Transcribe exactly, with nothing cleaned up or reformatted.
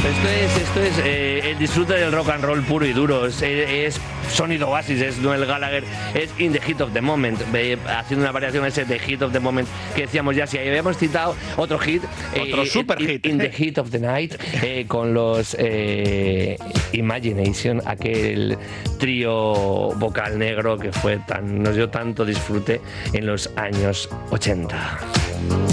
Esto es, esto es eh, el disfrute del rock and roll puro y duro. Es, es sonido Oasis, es Noel Gallagher, es In the Heat of the Moment, eh, haciendo una variación a ese The Heat of the Moment que decíamos ya. Si habíamos citado otro hit, otro eh, super in, hit, In the Heat of the Night, eh, con los eh, Imagination, aquel trío vocal negro que fue tan, nos dio tanto disfrute en los años ochenta.